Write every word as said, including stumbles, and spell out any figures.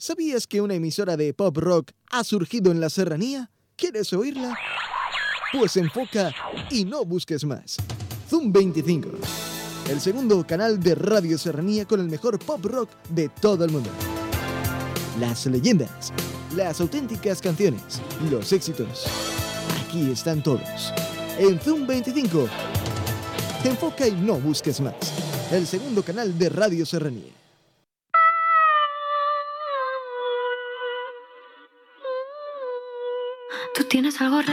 ¿Sabías que una emisora de pop rock ha surgido en la serranía? ¿Quieres oírla? Pues enfoca y no busques más. Zoom veinticinco, el segundo canal de Radio Serranía con el mejor pop rock de todo el mundo. Las leyendas, las auténticas canciones, los éxitos. Aquí están todos. En Zoom veinticinco. Enfoca y no busques más. El segundo canal de Radio Serranía. Tú tienes algo raro.